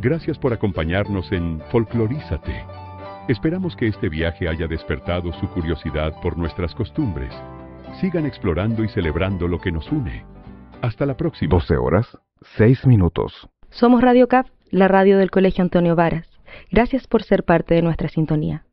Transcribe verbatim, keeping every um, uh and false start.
Gracias por acompañarnos en Folclorízate. Esperamos que este viaje haya despertado su curiosidad por nuestras costumbres. Sigan explorando y celebrando lo que nos une. Hasta la próxima. doce horas, seis minutos. Somos Radio C A P, la radio del Colegio Antonio Varas. Gracias por ser parte de nuestra sintonía.